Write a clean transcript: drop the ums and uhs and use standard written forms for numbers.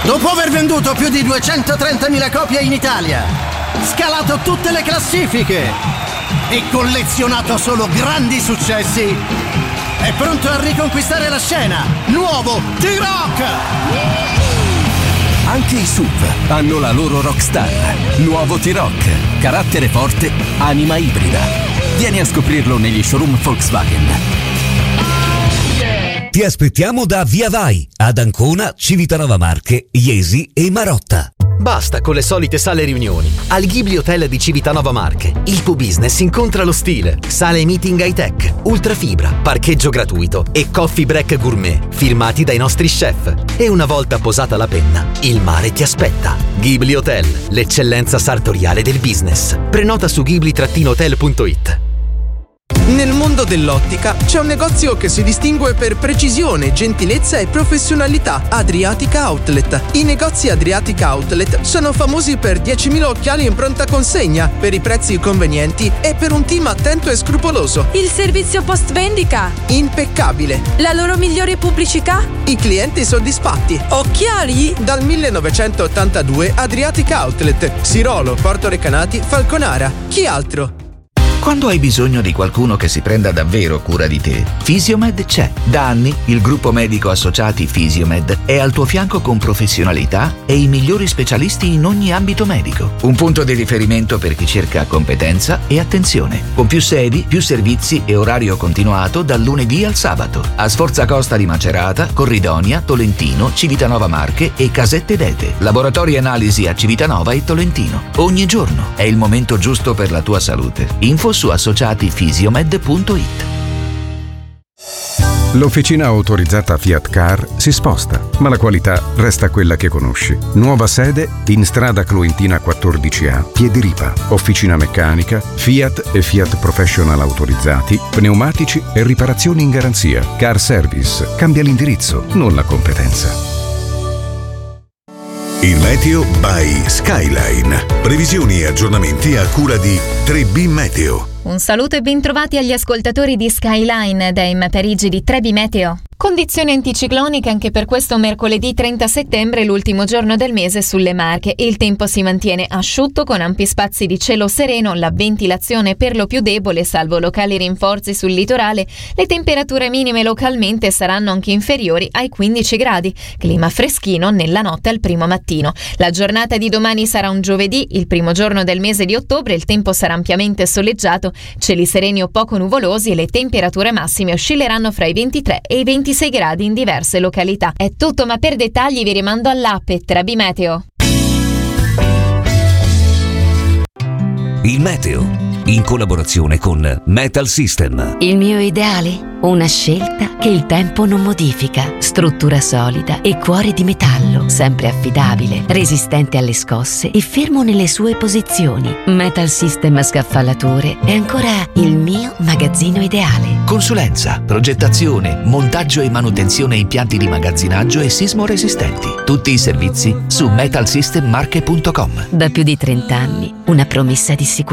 Dopo aver venduto più di 230.000 copie in Italia, scalato tutte le classifiche e collezionato solo grandi successi, è pronto a riconquistare la scena. Nuovo T-Rock! Anche i SUV hanno la loro rockstar. Nuovo T-Rock. Carattere forte, anima ibrida. Vieni a scoprirlo negli showroom Volkswagen. Ti aspettiamo da Via Vai, ad Ancona, Civitanova Marche, Iesi e Marotta. Basta con le solite sale riunioni. Al Ghibli Hotel di Civitanova Marche, il tuo business incontra lo stile. Sale meeting high tech, ultrafibra, parcheggio gratuito e coffee break gourmet, firmati dai nostri chef. E una volta posata la penna, il mare ti aspetta. Ghibli Hotel, l'eccellenza sartoriale del business. Prenota su ghibli-hotel.it. Nel mondo dell'ottica c'è un negozio che si distingue per precisione, gentilezza e professionalità: Adriatica Outlet. I negozi Adriatica Outlet sono famosi per 10.000 occhiali in pronta consegna, per i prezzi convenienti e per un team attento e scrupoloso. Il servizio post vendita impeccabile. La loro migliore pubblicità? I clienti soddisfatti. Occhiali? Dal 1982 Adriatica Outlet, Sirolo, Porto Recanati, Falconara. Chi altro? Quando hai bisogno di qualcuno che si prenda davvero cura di te, Fisiomed c'è. Da anni il gruppo medico associati Fisiomed è al tuo fianco con professionalità e i migliori specialisti in ogni ambito medico. Un punto di riferimento per chi cerca competenza e attenzione. Con più sedi, più servizi e orario continuato dal lunedì al sabato. A Sforza Costa di Macerata, Corridonia, Tolentino, Civitanova Marche e Casette d'Ete. Laboratori analisi a Civitanova e Tolentino. Ogni giorno è il momento giusto per la tua salute. Info su associatifisiomed.it. L'officina autorizzata Fiat Car si sposta, ma la qualità resta quella che conosci. Nuova sede in strada Cloentina 14A, Piediripa. Officina meccanica, Fiat e Fiat Professional autorizzati, pneumatici e riparazioni in garanzia. Car Service. Cambia l'indirizzo, non la competenza. Il meteo by Skyline. Previsioni e aggiornamenti a cura di 3B Meteo. Un saluto e bentrovati agli ascoltatori di Skyline dai Parigi di 3B Meteo. Condizioni anticicloniche anche per questo mercoledì 30 settembre, l'ultimo giorno del mese sulle Marche. Il tempo si mantiene asciutto con ampi spazi di cielo sereno, la ventilazione per lo più debole, salvo locali rinforzi sul litorale. Le temperature minime localmente saranno anche inferiori ai 15 gradi. Clima freschino nella notte al primo mattino. La giornata di domani sarà un giovedì, il primo giorno del mese di ottobre. Il tempo sarà ampiamente soleggiato, cieli sereni o poco nuvolosi e le temperature massime oscilleranno fra i 23 e i 26 gradi in diverse località. È tutto, ma per dettagli vi rimando all'app 3B Meteo. Il meteo, in collaborazione con Metal System. Il mio ideale? Una scelta che il tempo non modifica. Struttura solida e cuore di metallo, sempre affidabile, resistente alle scosse e fermo nelle sue posizioni. Metal System Scaffalature è ancora il mio magazzino ideale. Consulenza, progettazione, montaggio e manutenzione impianti di magazzinaggio e sismo resistenti. Tutti i servizi su metalsystemmarche.com. Da più di 30 anni, una promessa di sicurezza